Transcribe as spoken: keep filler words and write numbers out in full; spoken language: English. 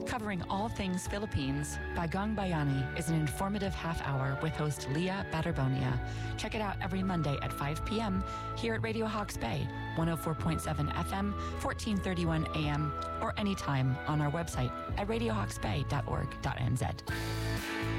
Covering all things Philippines, Bagong Bayani is an informative half hour with host Leah Baterbonia. Check it out every Monday at five p.m. here at Radio Hawks Bay, one oh four point seven F M, fourteen thirty-one A M, or anytime on our website at radio hawks bay dot org dot n z.